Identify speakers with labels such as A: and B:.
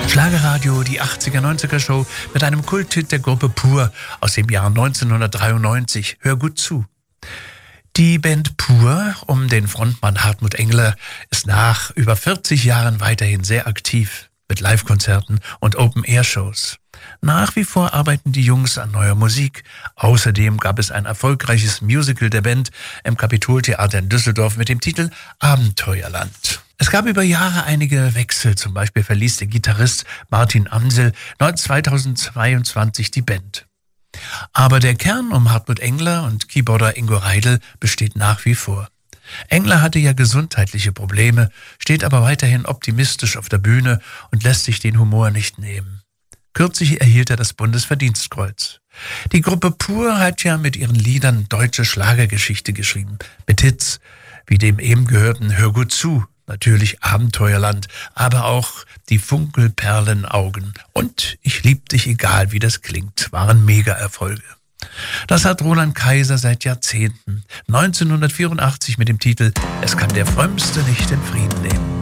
A: Schlagerradio, die 80er-90er Show mit einem Kulthit der Gruppe Pur aus dem Jahr 1993. Hör gut zu. Die Band Pur um den Frontmann Hartmut Engler ist nach über 40 Jahren weiterhin sehr aktiv mit Live-Konzerten und Open-Air-Shows. Nach wie vor arbeiten die Jungs an neuer Musik. Außerdem gab es ein erfolgreiches Musical der Band im Kapitoltheater in Düsseldorf mit dem Titel Abenteuerland. Es gab über Jahre einige Wechsel, zum Beispiel verließ der Gitarrist Martin Amsel 2022 die Band. Aber der Kern um Hartmut Engler und Keyboarder Ingo Reidl besteht nach wie vor. Engler hatte ja gesundheitliche Probleme, steht aber weiterhin optimistisch auf der Bühne und lässt sich den Humor nicht nehmen. Kürzlich erhielt er das Bundesverdienstkreuz. Die Gruppe Pur hat ja mit ihren Liedern deutsche Schlagergeschichte geschrieben, mit Hits wie dem eben gehörten Hör gut zu, natürlich Abenteuerland, aber auch die Funkelperlenaugen und Ich lieb dich egal wie das klingt, waren Mega-Erfolge. Das hat Roland Kaiser seit Jahrzehnten, 1984 mit dem Titel Es kann der Frömmste nicht in Frieden nehmen.